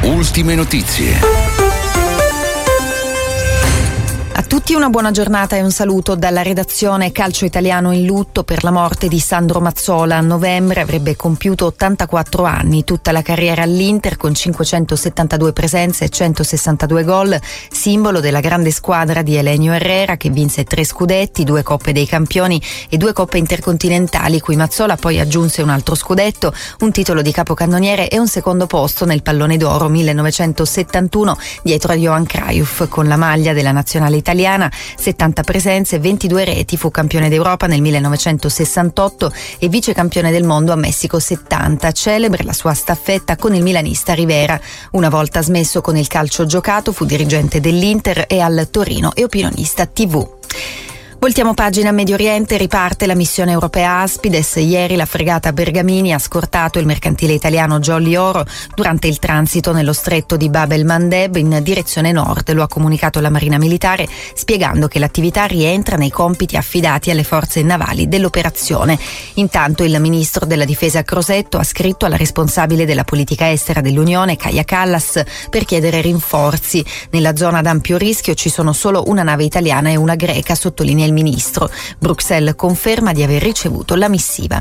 Ultime notizie. A tutti una buona giornata e un saluto dalla redazione. Calcio italiano in lutto per la morte di Sandro Mazzola. A novembre avrebbe compiuto 84 anni, tutta la carriera all'Inter con 572 presenze e 162 gol, simbolo della grande squadra di Elenio Herrera che vinse 3 scudetti, 2 Coppe dei Campioni e 2 Coppe Intercontinentali, cui Mazzola poi aggiunse un altro scudetto, un titolo di capocannoniere e un secondo posto nel Pallone d'Oro 1971 dietro a Johan Cruyff con la maglia della nazionale italiana, 70 presenze, 22 reti, fu campione d'Europa nel 1968 e vice campione del mondo a Messico 70. Celebre la sua staffetta con il milanista Rivera. Una volta smesso con il calcio giocato fu dirigente dell'Inter e al Torino e opinionista TV. Voltiamo pagina a Medio Oriente, riparte la missione europea Aspides. Ieri la fregata Bergamini ha scortato il mercantile italiano Jolly Oro durante il transito nello stretto di Bab el Mandeb in direzione nord. Lo ha comunicato la Marina Militare, spiegando che l'attività rientra nei compiti affidati alle forze navali dell'operazione. Intanto il ministro della difesa Crosetto ha scritto alla responsabile della politica estera dell'Unione, Kaja Kallas, per chiedere rinforzi. Nella zona ad ampio rischio ci sono solo una nave italiana e una greca, sottolinea il ministro. Bruxelles conferma di aver ricevuto la missiva.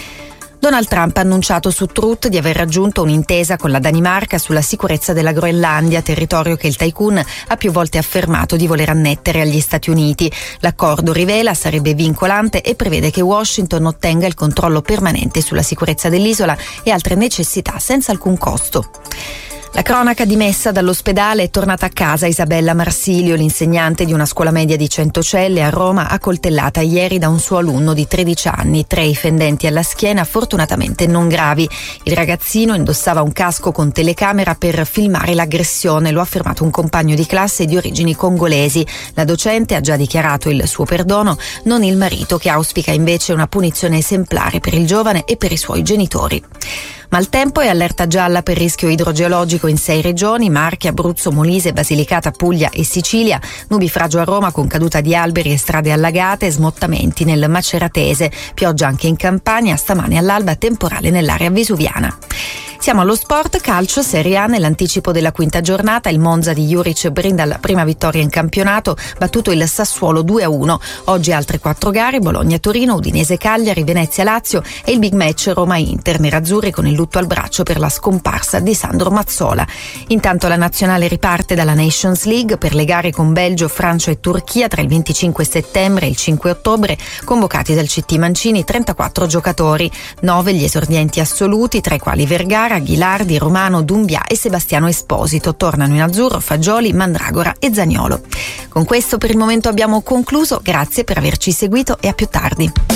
Donald Trump ha annunciato su Truth di aver raggiunto un'intesa con la Danimarca sulla sicurezza della Groenlandia, territorio che il tycoon ha più volte affermato di voler annettere agli Stati Uniti. L'accordo, rivela, sarebbe vincolante e prevede che Washington ottenga il controllo permanente sulla sicurezza dell'isola e altre necessità senza alcun costo. La cronaca dimessa dall'ospedale è tornata a casa Isabella Marsilio, l'insegnante di una scuola media di 100 celle a Roma, accoltellata ieri da un suo alunno di 13 anni, 3 i fendenti alla schiena, fortunatamente non gravi. Il ragazzino indossava un casco con telecamera per filmare l'aggressione, lo ha affermato un compagno di classe di origini congolesi. La docente ha già dichiarato il suo perdono, non il marito, che auspica invece una punizione esemplare per il giovane e per i suoi genitori. Maltempo e allerta gialla per rischio idrogeologico in 6 regioni: Marche, Abruzzo, Molise, Basilicata, Puglia e Sicilia. Nubifragio a Roma con caduta di alberi e strade allagate, smottamenti nel Maceratese. Pioggia anche in Campania, stamane all'alba temporale nell'area vesuviana. Siamo allo sport, calcio, Serie A. Nell'anticipo della quinta giornata il Monza di Juric brinda la prima vittoria in campionato, battuto il Sassuolo 2-1. Oggi altre 4 gare: Bologna-Torino, Udinese-Cagliari, Venezia-Lazio e il big match Roma-Inter, nerazzurri con il lutto al braccio per la scomparsa di Sandro Mazzola. Intanto la nazionale riparte dalla Nations League per le gare con Belgio, Francia e Turchia tra il 25 settembre e il 5 ottobre, convocati dal CT Mancini 34 giocatori, 9 gli esordienti assoluti, tra i quali Vergara, Ghilardi, Romano, Dumbia e Sebastiano Esposito. Tornano in azzurro Fagioli, Mandragora e Zaniolo. Con questo per il momento abbiamo concluso, grazie per averci seguito e a più tardi.